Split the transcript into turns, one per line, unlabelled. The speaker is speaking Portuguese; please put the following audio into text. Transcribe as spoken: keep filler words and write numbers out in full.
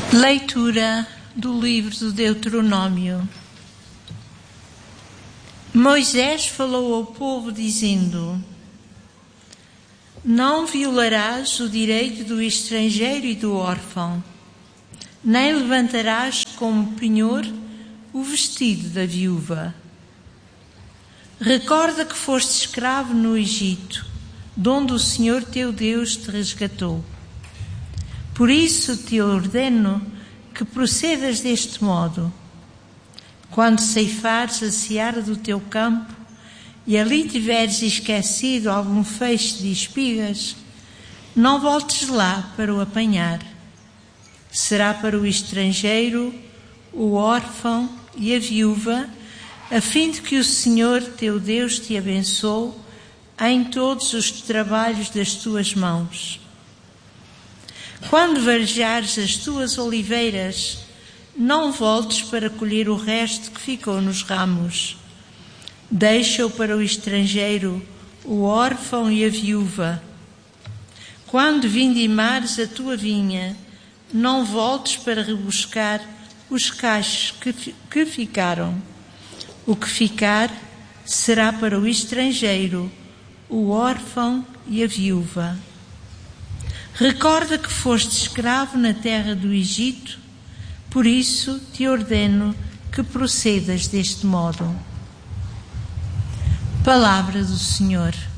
Leitura do livro do Deuteronômio. Moisés falou ao povo dizendo: Não violarás o direito do estrangeiro e do órfão, nem levantarás como penhor o vestido da viúva. Recorda que foste escravo no Egito, de onde o Senhor teu Deus te resgatou. Por isso te ordeno que procedas deste modo. Quando ceifares a seara do teu campo e ali tiveres esquecido algum feixe de espigas, não voltes lá para o apanhar. Será para o estrangeiro, o órfão e a viúva, a fim de que o Senhor teu Deus te abençoe em todos os trabalhos das tuas mãos. Quando varejares as tuas oliveiras, não voltes para colher o resto que ficou nos ramos. Deixa-o para o estrangeiro, o órfão e a viúva. Quando vindimares a tua vinha, não voltes para rebuscar os cachos que, que ficaram. O que ficar será para o estrangeiro, o órfão e a viúva. Recorda que foste escravo na terra do Egito, por isso te ordeno que procedas deste modo. Palavra do Senhor.